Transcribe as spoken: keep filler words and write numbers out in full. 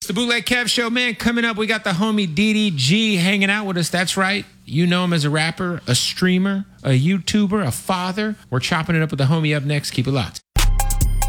the Bootleg Kev Show, man. Coming up, we got the homie D D G hanging out with us. That's right. You know him as a rapper, a streamer, a YouTuber, a father. We're chopping it up with the homie up next. Keep it locked.